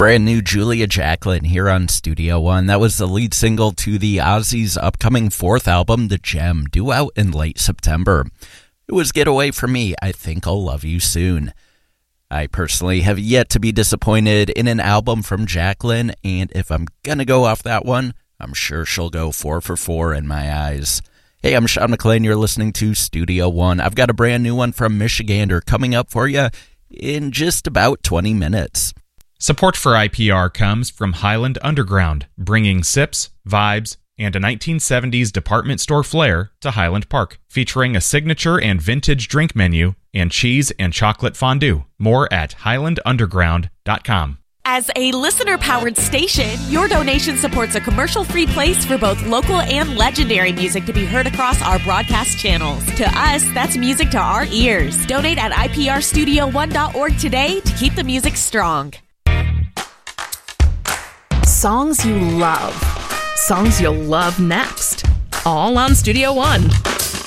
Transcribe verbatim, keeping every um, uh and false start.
brand new Julia Jacklin here on Studio One. That was the lead single to the Ozzy's upcoming fourth album, The Gem, due out in late September. It was Get Away From Me, I Think I'll Love You Soon. I personally have yet to be disappointed in an album from Jacklin, and if I'm gonna go off that one, I'm sure she'll go four for four in my eyes. Hey, I'm Sean McLean. You're listening to Studio One. I've got a brand new one from Michigander coming up for you in just about twenty minutes. Support for I P R comes from Highland Underground, bringing sips, vibes, and a nineteen seventies department store flair to Highland Park, featuring a signature and vintage drink menu and cheese and chocolate fondue. More at highland underground dot com. As a listener-powered station, your donation supports a commercial-free place for both local and legendary music to be heard across our broadcast channels. To us, that's music to our ears. Donate at I P R studio one dot org today to keep the music strong. Songs you love. Songs you'll love next. All on Studio One.